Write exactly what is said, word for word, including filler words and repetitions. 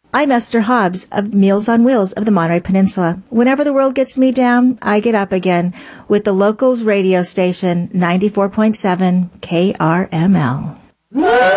I'm Esther Hobbs of Meals on Wheels of the Monterey Peninsula. Whenever the world gets me down, I get up again with the locals radio station ninety-four point seven K R M L.